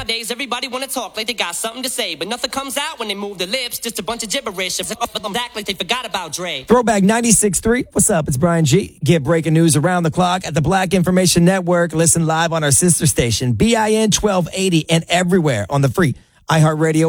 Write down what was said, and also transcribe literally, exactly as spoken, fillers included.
Nowadays, everybody wanna talk like they got something to say, but nothing comes out when they move their lips. Just a bunch of gibberish. Act like they forgot about Dre. Throwback ninety-six point three. What's up? It's Brian G. Get breaking news around the clock at the Black Information Network. Listen live on our sister station, B I N twelve eighty, and everywhere on the free iHeartRadio